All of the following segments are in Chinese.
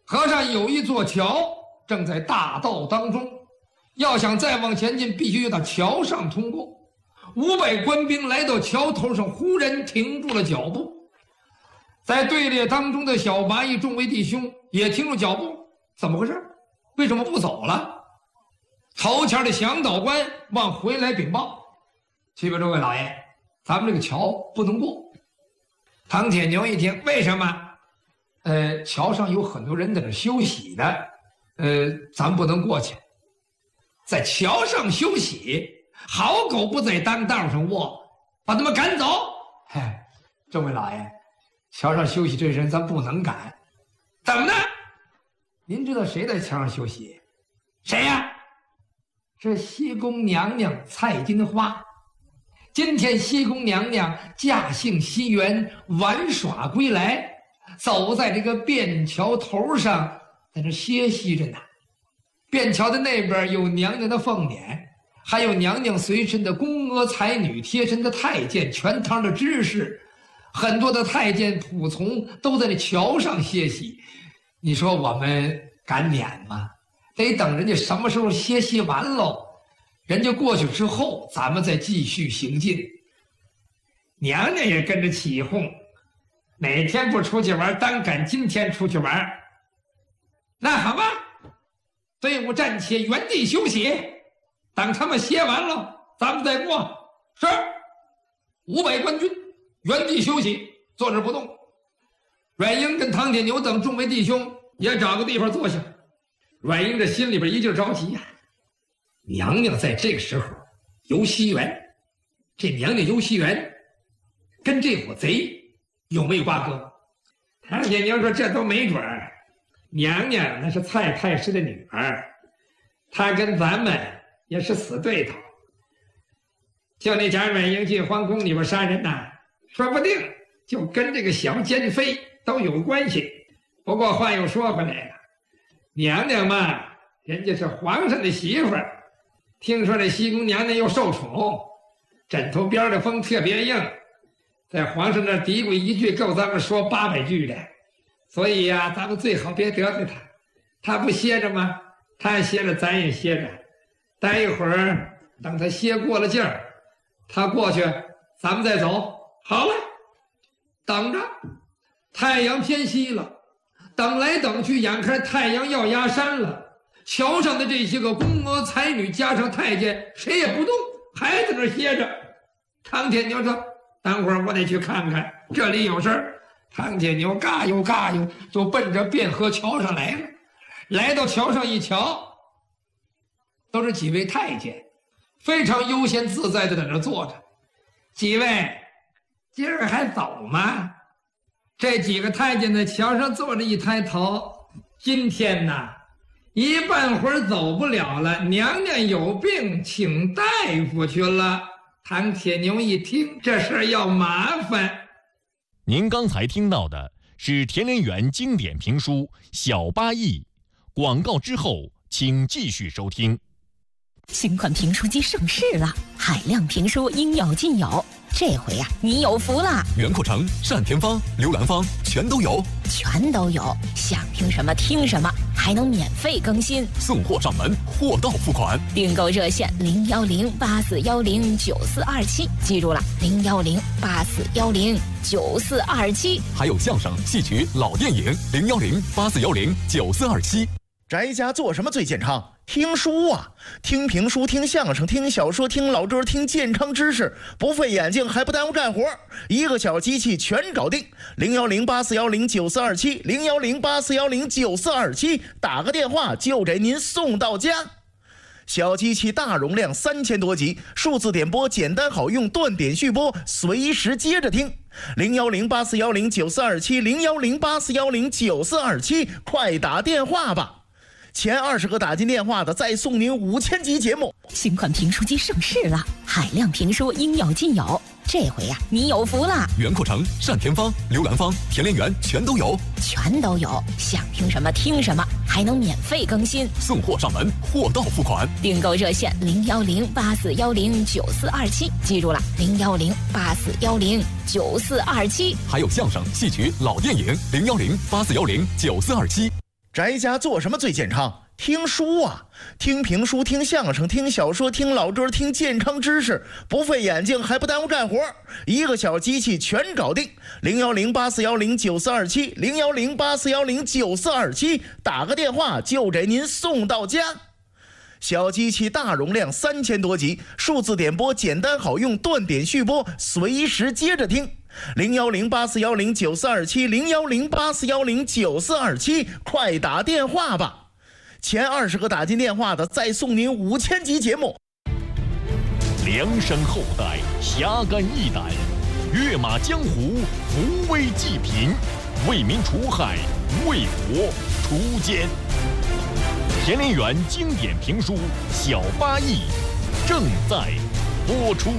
河上有一座桥，正在大道当中。要想再往前进，必须要到桥上通过。500官兵来到桥头上，忽然停住了脚步。在队列当中的小八义众位弟兄也停住脚步，怎么回事？为什么不走了？头前的向导官往回来禀报：启禀诸位老爷，咱们这个桥不能过。唐铁牛一听，为什么？桥上有很多人在这休息的，咱不能过去。在桥上休息，好狗不在当道上卧，把他们赶走。嗨，众位老爷，桥上休息这人咱不能赶。怎么呢？您知道谁在桥上休息？谁呀？是西宫娘娘蔡金花。今天西宫娘娘驾幸西园，玩耍归来，走在这个便桥头上，在这歇息着呢。便桥的那边有娘娘的凤辇，还有娘娘随身的宫娥才女、贴身的太监、全堂的知识，很多的太监仆从都在那桥上歇息。你说我们敢撵吗？得等人家什么时候歇息完喽，人家过去之后，咱们再继续行进。娘娘也跟着起哄，哪天不出去玩，单赶今天出去玩。那好吧，队伍暂且原地休息，等他们歇完了，咱们再过。是，500官军原地休息，坐着不动。阮英跟唐铁牛等众位弟兄也找个地方坐下。阮英这心里边一劲着急呀，娘娘在这个时候游西园，这娘娘游西园跟这伙贼有没有瓜葛？唐铁牛说这都没准儿。娘娘那是蔡太师的女儿，她跟咱们也是死对头。就那贾阮英进皇宫里边杀人呐，说不定就跟这个小奸妃都有关系。不过话又说回来了，娘娘嘛，人家是皇上的媳妇儿，听说这西宫娘娘又受宠，枕头边的风特别硬，在皇上那嘀咕一句够咱们说800句的。所以呀，咱们最好别得罪他。他不歇着吗？他歇着，咱也歇着。待一会儿，等他歇过了劲儿，他过去，咱们再走。好了，等着。太阳偏西了，等来等去，眼看太阳要压山了。桥上的这些个宫娥才女加上太监，谁也不动，还在那歇着。唐铁牛说：“等会儿我得去看看，这里有事儿。”唐铁牛嘎悠嘎悠就奔着汴河桥上来了。来到桥上一瞧，都是几位太监，非常悠闲自在的在那坐着。几位，今儿还走吗？这几个太监在桥上坐着，一抬头，今天呐，一半会儿走不了了，娘娘有病，请大夫去了。唐铁牛一听，这事儿要麻烦。 您刚才听到的是田连元经典评书《小八义》，广告之后请继续收听。 新款评书机上市了，海量评书应有尽有。这回呀，你有福了！ 袁阔成、单田芳、刘兰芳全都有， 全都有，想听什么听什么，还能免费更新， 送货上门，货到付款。 订购热线010-8410-9427，记住了，010-8410-9427。 还有相声、戏曲、老电影，010-8410-9427。 宅家做什么最健康？听书啊，听评书，听相声，听小说，听老歌，听健康知识，不费眼睛还不耽误干活，一个小机器全搞定。010-8410-9427 010-8410-9427，打个电话就给您送到家。小机器大容量3000多集，数字点播简单好用，断点续播，随时接着听。010-8410-9427 010-8410-9427，快打电话吧。前20个打进电话的，再送您5000集节目。 新款评书机上市了，海量评书应有尽有。这回呀，你有福了！ 袁阔成、单田芳、刘兰芳、田连元全都有， 全都有，想听什么听什么，还能免费更新， 送货上门，货到付款。 订购热线010-8410-9427，记住了，010-8410-9427。 还有相声、戏曲、老电影，010-8410-9427。 宅家做什么最健康？听书啊，听评书，听相声，听小说，听老歌，听健康知识，不费眼睛还不耽误干活，一个小机器全搞定。0108410942701084109427，打个电话就给您送到家。小机器大容量3000多集，数字点播简单好用，断点续播，随时接着听。010841094270100841094227，快打电话吧！前20个打进电话的，再送您5000集节目。 量身厚待，侠肝义胆，跃马江湖，扶危济贫，为民除害，为国除奸。田连元经典评书《小八义》正在播出。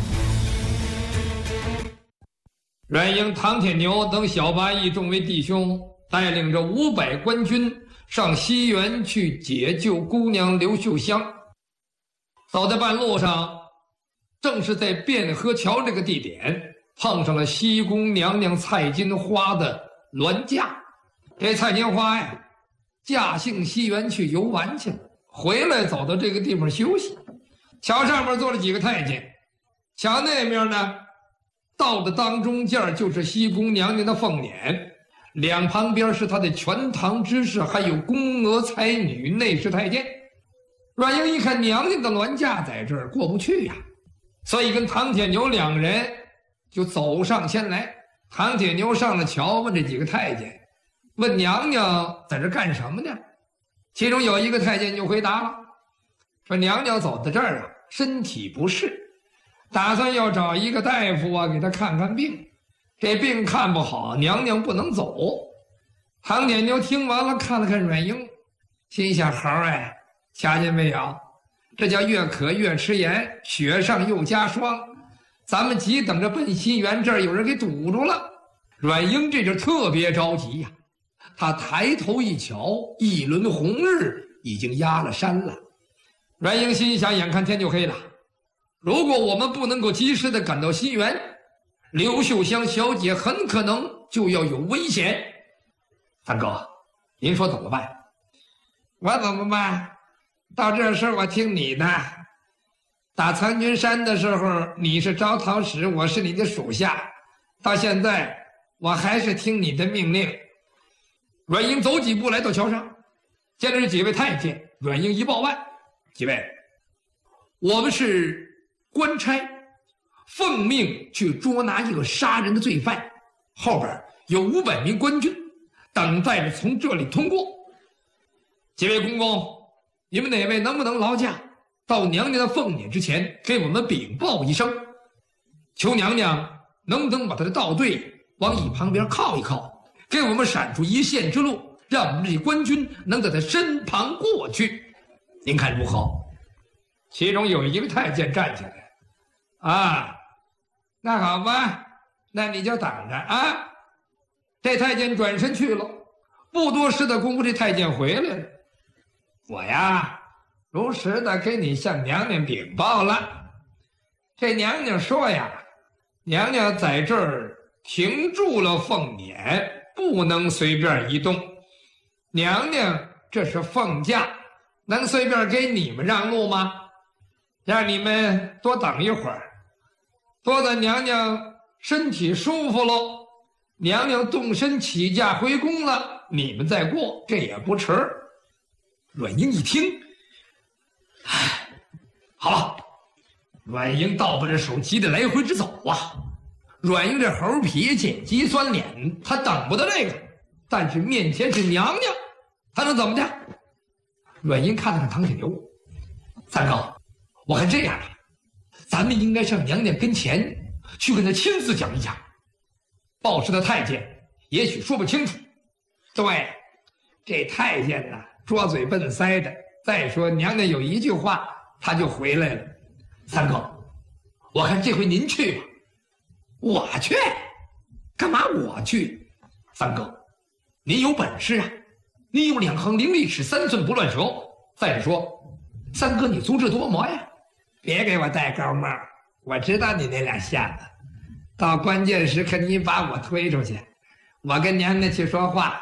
阮英、唐铁牛等小八义众位弟兄带领着500官军上西园去解救姑娘刘秀香。走在半路上，正是在汴河桥这个地点碰上了西宫娘娘蔡金花的銮驾。这蔡金花呀，驾幸西园去游玩去了，回来走到这个地方休息。桥上面坐了几个太监，桥那面呢，道的当中间就是西宫娘娘的凤辇，两旁边是她的全堂之士，还有宫娥才女、内侍太监。阮英一看娘娘的銮驾在这儿过不去呀，所以跟唐铁牛两人就走上前来。唐铁牛上了桥，问这几个太监，问娘娘在这干什么呢？其中有一个太监就回答了，说娘娘走到这儿啊，身体不适，打算要找一个大夫啊，给她看看病。这病看不好，娘娘不能走。唐铁牛听完了，看了看阮英，心想：猴哎，瞧见没有？这叫越渴越吃盐，雪上又加霜。咱们急等着奔西园，这儿有人给堵住了。阮英这就特别着急呀，他抬头一瞧，一轮红日已经压了山了。阮英心想：眼看天就黑了，如果我们不能够及时的赶到西园，刘秀香小姐很可能就要有危险。三哥，您说怎么办？我怎么办？到这事我听你的。打苍君山的时候，你是招讨使，我是你的属下，到现在我还是听你的命令。阮英走几步来到桥上，见着几位太监。阮英一报案：几位，我们是官差，奉命去捉拿一个杀人的罪犯，后边有500名官军等待着从这里通过。几位公公，你们哪位能不能劳驾到娘娘的凤辇之前给我们禀报一声，求娘娘能不能把她的道队往一旁边靠一靠，给我们闪出一线之路，让我们这些官军能在她身旁过去，您看如何？其中有一个太监站起来，啊，那好吧，那你就等着啊。这太监转身去了，不多时的功夫，这太监回来了。我呀，如实的给你向娘娘禀报了。这娘娘说呀，娘娘在这儿停住了凤辇，不能随便移动。娘娘这是奉驾，能随便给你们让路吗？让你们多等一会儿，多等娘娘身体舒服喽，娘娘动身起驾回宫了，你们再过，这也不迟。阮英一听，哎，好了。阮英倒把这手急得来回直走啊。阮英这猴脾气急酸脸，他等不得这个，但是面前是娘娘，他能怎么的？阮英看了看唐铁牛，三哥，我看这样啊，咱们应该上娘娘跟前去跟她亲自讲一讲。报事的太监也许说不清楚，对，这太监呢拙嘴笨腮的，再说娘娘有一句话他就回来了。三哥，我看这回您去吧。我去？干嘛我去？三哥，您有本事啊，你有2行伶俐齿，3寸不乱舌。再者说，三哥你足智多谋呀，别给我戴高帽，我知道你那俩下子，到关键时刻你把我推出去，我跟娘娘去说话，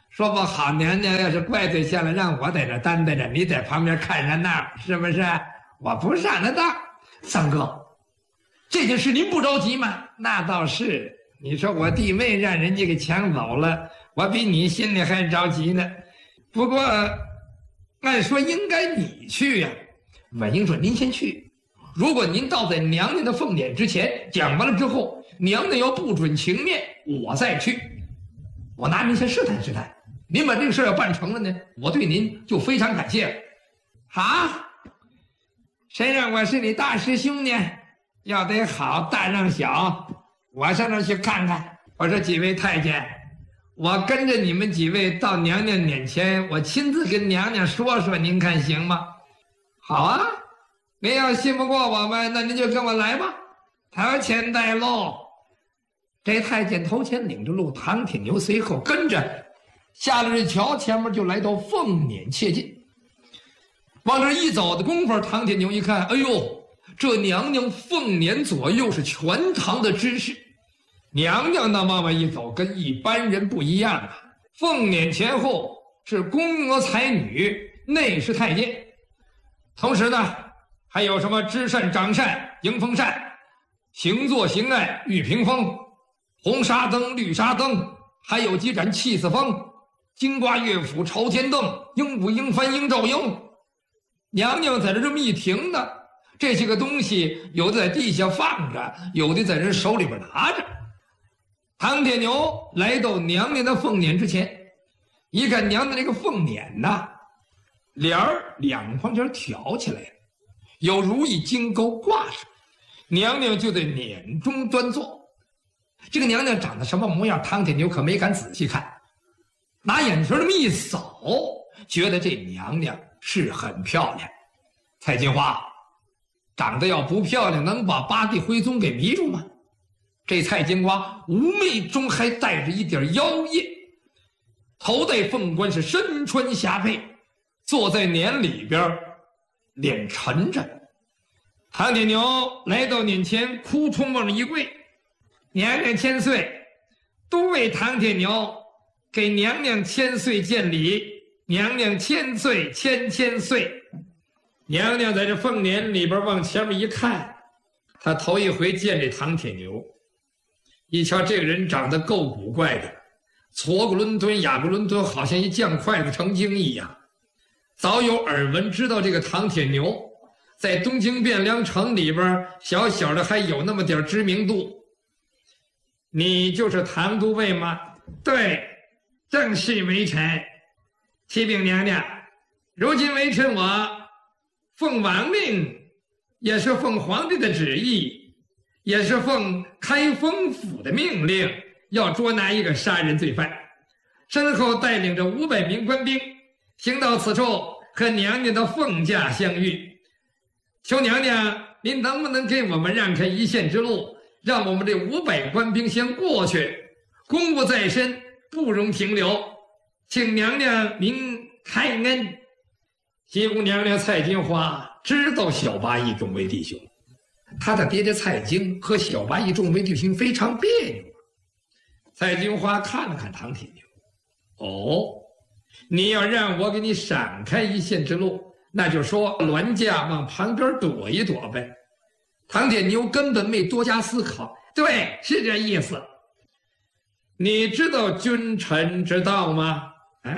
说不好，娘娘要是怪罪下来，让我在这担待着，你在旁边看热闹，是不是？我不上那当。三哥，这件事您不着急吗？那倒是。你说我弟妹让人家给抢走了，我比你心里还着急呢。不过，按说应该你去呀。婉英说：“您先去。如果您到在娘娘的凤典之前讲完了之后，娘娘要不准情面，我再去。我拿您先试探试探。您把这个事要办成了呢，我对您就非常感谢了。好，谁让我是你大师兄呢？要得好，大让小。我上那去看看。我说几位太监，我跟着你们几位到娘娘面前，我亲自跟娘娘说说，您看行吗？好啊，您要信不过我们，那您就跟我来吧。头前带路。这太监头前领着路，唐铁牛随后跟着，下了这桥，前面就来到凤辇切近。往这一走的功夫，唐铁牛一看，哎呦，这娘娘凤辇左右是全堂的知识。娘娘那往外一走，跟一般人不一样啊。凤辇前后是宫娥才女，内是太监，同时呢，还有什么知善、掌善、迎风扇、行坐行案、玉屏风、红纱灯、绿纱灯，还有几盏气死风、金瓜乐府、朝天灯、鹦鹉、鹰幡、鹰照鹰。娘娘在这么一停呢，这些个东西有的在地下放着，有的在人手里边拿着。唐铁牛来到娘娘的凤辇之前，一看娘娘这个凤辇呐，帘儿两旁边挑起来了，有如意金钩挂上，娘娘就在辇中端坐。这个娘娘长得什么模样，唐铁牛可没敢仔细看，拿眼神这么一扫，觉得这娘娘是很漂亮。蔡金花长得要不漂亮，能把八地徽宗给迷住吗？这蔡金花妩媚中还带着一点妖艳，头戴凤冠，是身穿霞帔，坐在辇里边，脸沉着。唐铁牛来到辇前，哭冲往上一跪：“娘娘千岁！都为唐铁牛给娘娘千岁见礼，娘娘千岁，千岁！”娘娘在这凤辇里边往前面一看，她头一回见这唐铁牛，一瞧这个人长得够古怪的，矬过伦敦，哑过伦敦，好像一酱筷子成精一样。早有耳闻，知道这个唐铁牛在东京汴梁城里边小小的还有那么点知名度。你就是唐都尉吗？对，正是微臣。启禀娘娘，如今微臣我奉王令，也是奉皇帝的旨意，也是奉开封府的命令，要捉拿一个杀人罪犯，身后带领着500名官兵，行到此处和娘娘的凤驾相遇。求娘娘，您能不能给我们让开一线之路，让我们这500官兵先过去？公务在身，不容停留，请娘娘您开恩。西宫娘娘蔡金花知道小八义众为弟兄，他的爹爹蔡京和小八义众为弟兄非常别扭。蔡金花看了看唐铁牛，哦，你要让我给你闪开一线之路，那就说銮驾往旁边躲一躲呗。唐铁牛根本没多加思考，对，是这意思。你知道君臣之道吗？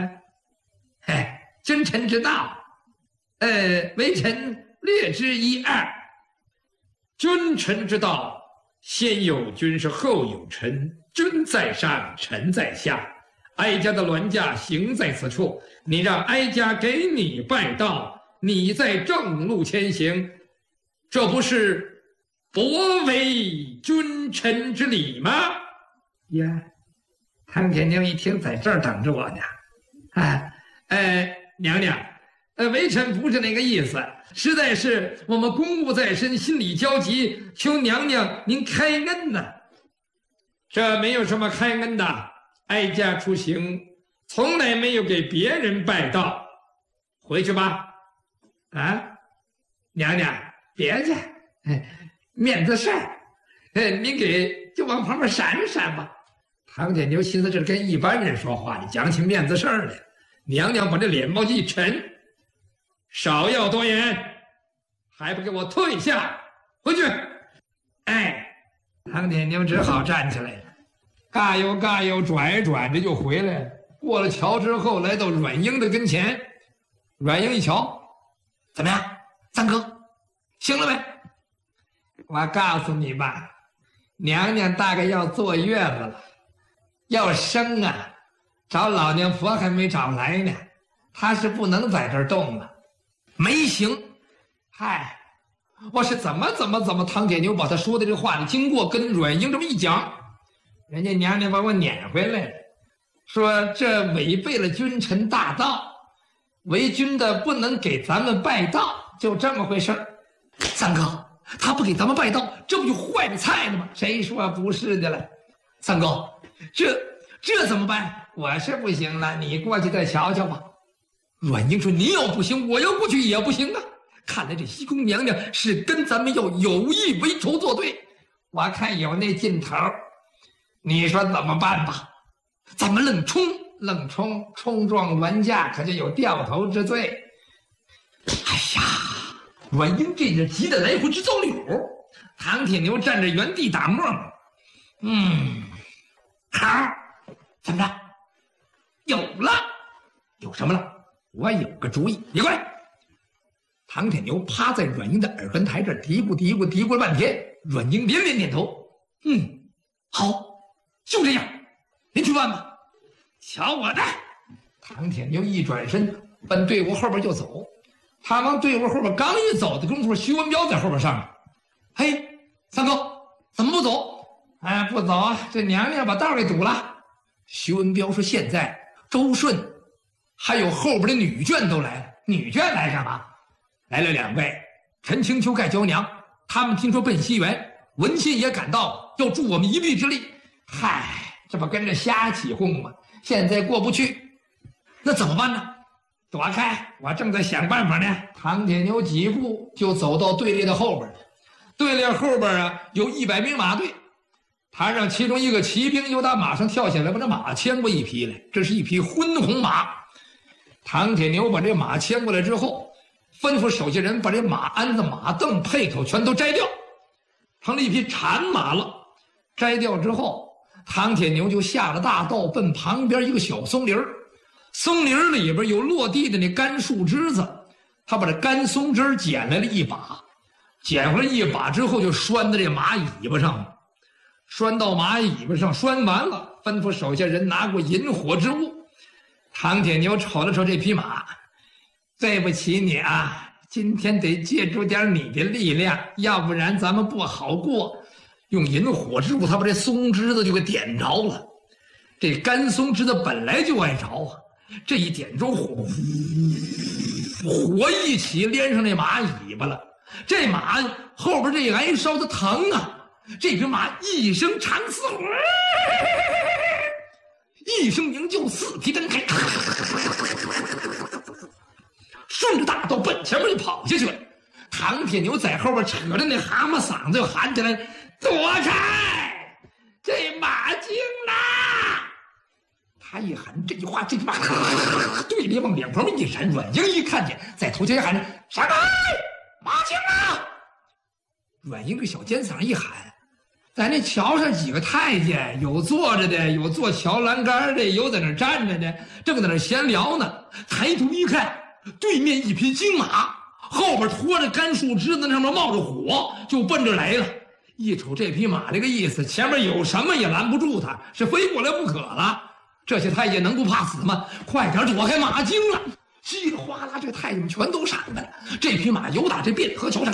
君臣之道，微臣略知一二。君臣之道，先有君是后有臣，君在上，臣在下。哀家的銮驾行在此处，你让哀家给你拜道，你在正路前行，这不是博为君臣之礼吗？呀，唐铁牛一听在这儿等着我呢。娘娘，微臣不是那个意思，实在是我们公务在身，心里焦急，求娘娘您开恩呐。这没有什么开恩的，哀家出行从来没有给别人拜道，回去吧。娘娘别去，面子事儿，您给就往旁边闪闪吧。 唐天牛寻思这是跟一般人说话的，讲起面子事儿来。娘娘把这脸包一沉，少要多言，还不给我退下，回去！哎，唐天牛只好站起来了，嘎悠嘎悠，转着转着就回来了。过了桥之后，来到阮英的跟前。阮英一瞧，怎么样，三哥，行了没？我告诉你吧，娘娘大概要坐月子了，要生啊，找老娘婆还没找来呢，她是不能在这儿动了，没行。嗨，我是怎么，唐铁牛把他说的这话的经过跟阮英这么一讲，人家娘娘把我撵回来了，说这违背了君臣大道，为君的不能给咱们拜道，就这么回事儿。三哥，他不给咱们拜道，这不就坏了菜了吗？谁说不是的了？三哥，这怎么办？我是不行了，你过去再瞧瞧吧。阮英说：“你要不行，我要过去也不行啊。看来这西宫娘娘是跟咱们要有意为仇作对，我看有那劲头。你说怎么办吧？咱们愣冲撞銮驾，可就有掉头之罪。”哎呀，阮英这人急得来回直走柳。唐铁牛站着原地打沫沫。好，怎么着？有了，有什么了？我有个主意，你过来。唐铁牛趴在阮英的耳根台这嘀咕了半天，阮英连连点头。好，就这样，您去办吧。瞧我的！唐铁牛一转身奔队伍后边就走。他往队伍后边刚一走的功夫，徐文彪在后边上来。嘿，三哥，怎么不走？哎，不走啊，这娘娘把道给堵了。徐文彪说：“现在周顺还有后边的女眷都来了。女眷来干嘛？来了2位，陈清秋、盖娇娘。他们听说奔西园，文信也赶到，要助我们一臂之力。嗨，这不跟着瞎起哄吗？现在过不去，那怎么办呢？躲开！我正在想办法呢。”唐铁牛几步就走到队列的后边，队列后边啊有100名马队，他让其中一个骑兵由他马上跳下来，把这马牵过一匹来。这是一匹昏红马。唐铁牛把这马牵过来之后，吩咐手下人把这马鞍子、马镫、辔口全都摘掉，成了一匹产马了。摘掉之后，唐铁牛就下了大道，奔旁边一个小松林儿。松林里边有落地的那干树枝子，他把这干松枝捡来了一把，捡回来一把之后就拴在这马尾巴上了。拴到马尾巴上，拴完了，吩咐手下人拿过引火之物。唐铁牛瞅了瞅这匹马，对不起你啊，今天得借助点你的力量，要不然咱们不好过。用引火之物，他把这松枝子就给点着了。这干松枝子本来就爱着啊，这一点着火，火一起连上那马尾巴了。这马后边这挨烧的疼啊！这匹马一声长嘶，一声鸣叫，四蹄蹬开，顺着大道奔前面就跑下去了。唐铁牛在后边扯着那蛤蟆嗓子就喊起来：“躲开！这马惊了！”他一喊这句话，这马队列往两旁边一闪，阮英一看见，在头前喊着：“闪开！马惊了！”阮英这小尖嗓一喊，在那桥上几个太监，有坐着的，有坐桥栏杆的，有在那站着的，正在那闲聊呢。抬头一看，对面一匹金马，后边拖着干树枝子，上面冒着火，就奔着来了。一瞅这匹马这个意思，前面有什么也拦不住他，是非过来不可了。这些太监能不怕死吗？快点躲开，马惊了！稀里哗啦，这个太监们全都闪开了。这匹马由打这汴河桥上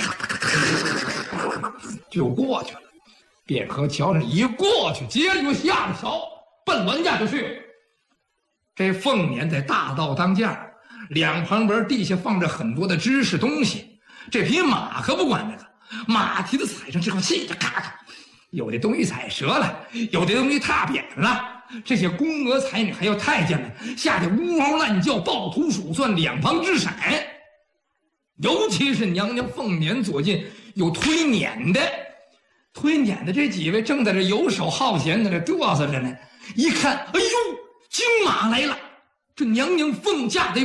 就过去了。汴河桥上一过去，接着就下了桥，奔抡家就去了。这凤辇在大道当间，两旁边地下放着很多的知识东西。这匹马可不管那个，马蹄子踩上之后，气得咔咔，有的东西踩折了，有的东西踏扁了。这些宫娥才女还有太监们吓得呜嗷乱叫，抱头鼠窜，两旁直闪。尤其是娘娘凤辇左近有推撵的这几位正在这游手好闲，在这嘚瑟着呢。 一看，哎呦，金马来了！这娘娘奉驾得